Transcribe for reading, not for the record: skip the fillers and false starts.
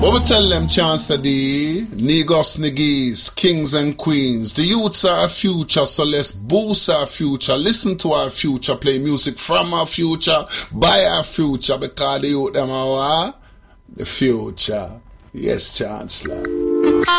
What we tell them, Chancellor D, Negos, Niggies, Kings and Queens, the youths are our future, so let's boost our future, listen to our future, play music from our future, buy our future, because the youth them are the future. Yes, Chancellor.